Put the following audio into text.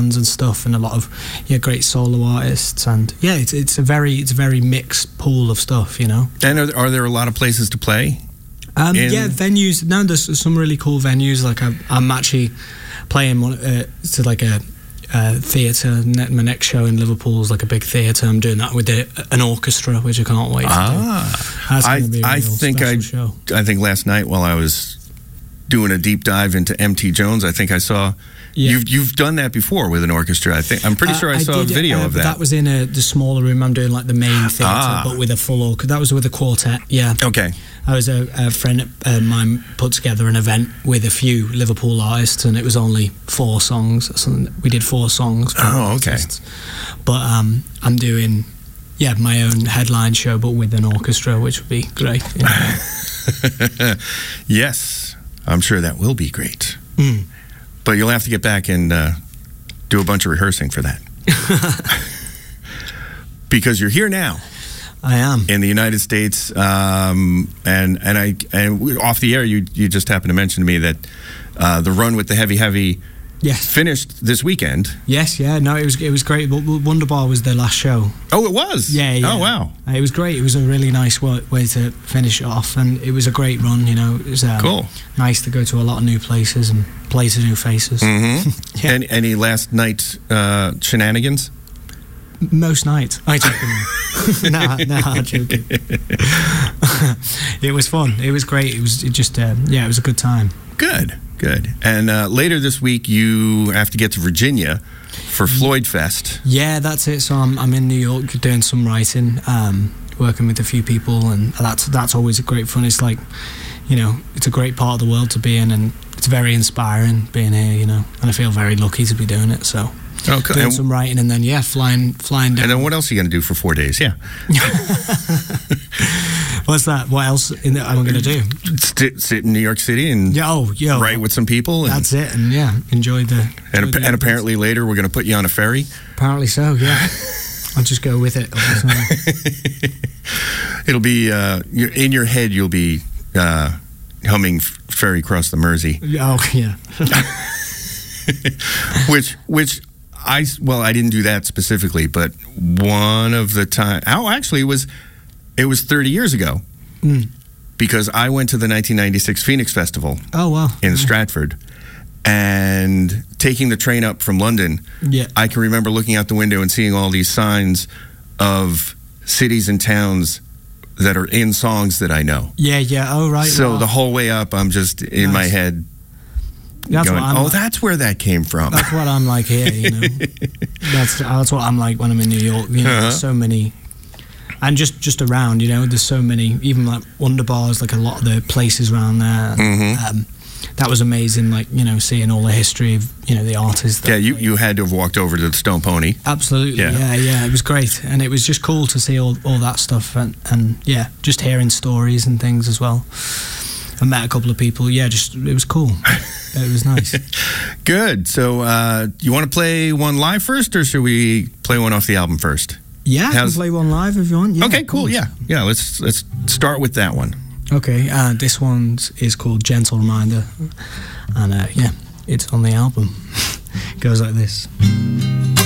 bands and stuff, and a lot of great solo artists, and it's a very mixed pool of stuff, you know. And are there a lot of places to play? Venues. No, there's some really cool venues. Like I'm actually playing to like a theatre. My next show in Liverpool is like a big theatre. I'm doing that with an orchestra, which I can't wait to do. That's gonna be a real special show. I think last night while I was doing a deep dive into M.T. Jones, I think I saw you've done that before with an orchestra. I'm pretty sure I saw a video of that. That was in the smaller room. I'm doing like the main theatre, but with a full orchestra. That was with a quartet. Yeah. Okay. I was a friend of mine put together an event with a few Liverpool artists, and it was only 4 songs. We did 4 songs. Oh, okay. But I'm doing my own headline show, but with an orchestra, which would be great. You know? Yes, I'm sure that will be great. But you'll have to get back and do a bunch of rehearsing for that. Because you're here now. I am. In the United States, and off the air, you just happened to mention to me that the run with the Heavy finished this weekend. Yes, no, it was great. Wonderbar was the last show. Oh, it was? Yeah. Oh, wow. It was great. It was a really nice way to finish it off, and it was a great run, you know. It was cool. Nice to go to a lot of new places and play to new faces. Mm-hmm. And any last night shenanigans? Most nights. I'm joking. No, I'm joking. It was fun. It was great. It was a good time. Good. And later this week, you have to get to Virginia for Floyd Fest. Yeah, that's it. So I'm in New York doing some writing, working with a few people, and that's always a great fun. It's like, you know, it's a great part of the world to be in, and it's very inspiring being here, you know, and I feel very lucky to be doing it, so... Okay. Doing some writing, and then flying down. And then what else are you going to do for 4 days? Yeah. What's that? What else am I going to do? Sit in New York City and write with some people. And that's it. And enjoy the. And apparently later we're going to put you on a ferry. Apparently so. Yeah. I'll just go with it. It'll be in your head. You'll be humming "Ferry Across the Mersey." Oh yeah. which I didn't do that specifically, but one of the time. Oh, actually, it was 30 years ago, because I went to the 1996 Phoenix Festival. Oh wow! In Stratford, and taking the train up from London. Yeah, I can remember looking out the window and seeing all these signs of cities and towns that are in songs that I know. Yeah. Oh right. So the whole way up, I'm just in my head. That's going, what like. That's where that came from. That's what I'm like here, you know. That's what I'm like when I'm in New York. You know, there's so many, and just around, you know, there's so many. Even like Wonderbars, like a lot of the places around there. That was amazing, like, you know, seeing all the history of, you know, the artists. You had to have walked over to the Stone Pony. Absolutely, yeah. It was great, and it was just cool to see all that stuff, and just hearing stories and things as well. I met a couple of people. It was cool. It was nice. Good. So, you want to play one live first, or should we play one off the album first? Yeah, I can play one live if you want. Yeah, okay, cool. Yeah. Let's start with that one. Okay. This one is called "Gentle Reminder," and it's on the album. It goes like this.